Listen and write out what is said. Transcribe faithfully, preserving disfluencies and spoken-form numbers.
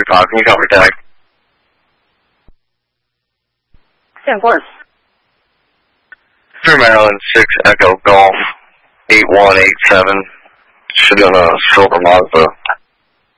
five. Can you copy tag? ten four. Three Maryland, six Echo Golf, eight one eight seven. Should have a silver Mazda.